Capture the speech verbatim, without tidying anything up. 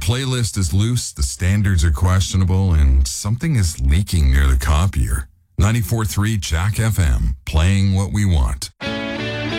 playlist is loose, the standards are questionable, and something is leaking near the copier. ninety-four point three Jack F M, playing what we want.